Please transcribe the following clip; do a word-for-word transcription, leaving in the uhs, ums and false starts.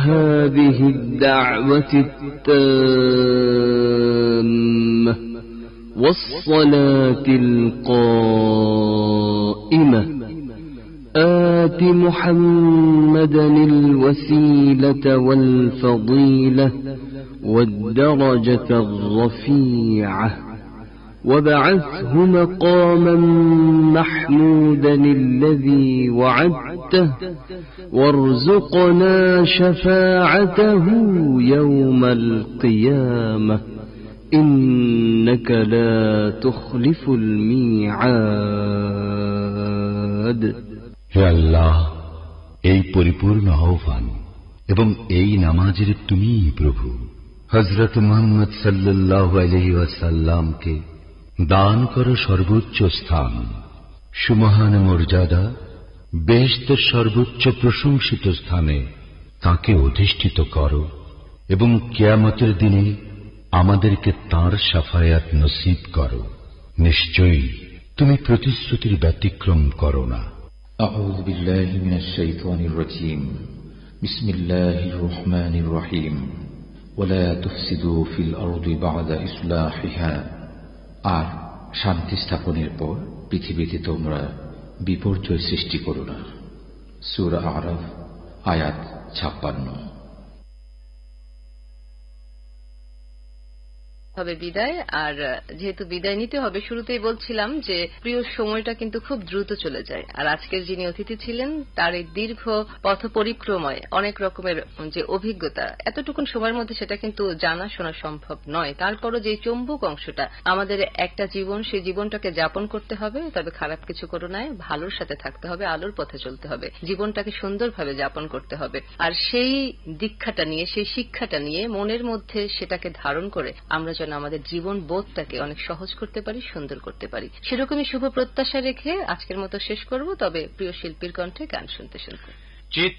هذه الدعوة التامة والصلاة القائمة آت محمدا الوسيلة والفضيلة والدرجة الرفيعة وابعثه مقاما محمودا الذي وعدته وارزقنا شفاعته يوم القيامة إنك لا تخلف الميعاد. হে আল্লাহ, এই পরিপূর্ণ আহ্বান এবং এই নামাজের তুমিই প্রভু। হযরত মুহাম্মদ সাল্লাল্লাহু আলাইহি ওয়াসাল্লামকে দান করো সর্বোচ্চ স্থান, সুমহান মর্যাদা, বেহেশতের সর্বোচ্চ প্রশংসিত স্থানে তাকে অধিষ্ঠিত করো এবং কিয়ামতের দিনে আমাদেরকে তাঁর শাফায়াত নসিব করো। নিশ্চয়ই তুমি প্রতিশ্রুতির ব্যতিক্রম করো না। আউযু বিল্লাহি মিনাশ শাইতানির রাজীম। বিসমিল্লাহির রহমানির রহিম। ওয়ালা তুফসিদু ফিল আরদি বা'দা ইসলাহিহা। আর শান্তি স্থাপনের পর পৃথিবীতে তোমরা বিপর্যয় সৃষ্টি করো না। সূরা আরাফ আয়াত ছাপ্পান্ন। হবে বিদায়। আর যেহেতু বিদায় নিতে হবে, শুরুতেই বলছিলাম যে প্রিয় সময়টা কিন্তু খুব দ্রুত চলে যায়। আর আজকের যিনি অতিথি ছিলেন তার এই দীর্ঘ পথ পরিক্রমায় অনেক রকমের যে অভিজ্ঞতা, এতটুকুন সময়ের মধ্যে সেটা কিন্তু জানা শোনা সম্ভব নয়। তারপরও যে চুম্বক অংশটা, আমাদের একটা জীবন, সেই জীবনটাকে যাপন করতে হবে, তবে খারাপ কিছু করো নাই, ভালোর সাথে থাকতে হবে, আলোর পথে চলতে হবে, জীবনটাকে সুন্দরভাবে যাপন করতে হবে। আর সেই দীক্ষাটা নিয়ে, সেই শিক্ষাটা নিয়ে মনের মধ্যে সেটাকে ধারণ করে আমরা যেন আমাদের জীবন বোধটাকে অনেক সহজ করতে পারি, সুন্দর করতে পারি, সেরকমই শুভ প্রত্যাশা রেখে আজকের মতো শেষ করব। তবে প্রিয় শিল্পীর কণ্ঠে গান শুনতে শুনতে